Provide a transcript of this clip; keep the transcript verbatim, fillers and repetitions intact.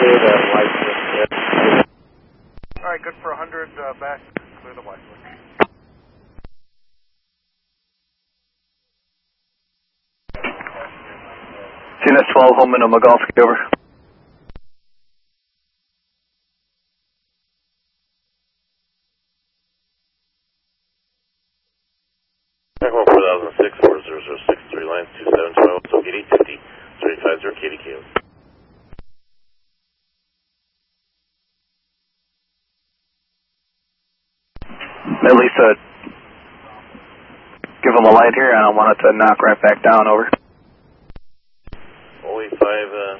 clear the white switch. All right, good for one hundred uh, back. Clear the white switch. C N S twelve, home in Mogalski, over. Echo four thousand six, four zero zero six three, lines two seven twelve, so eighty fifty, three five zero K D Q. At least uh, give them a light here, and I want it to knock right back down, over. oh eight five, uh,